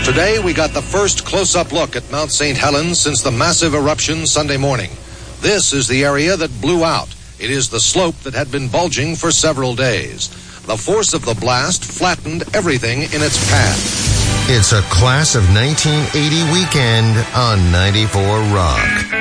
Today, we got the first close-up look at Mount St. Helens since the massive eruption Sunday morning. This is the area that blew out. It is the slope that had been bulging for several days. The force of the blast flattened everything in its path. It's a class of 1980 weekend on 94 Rock.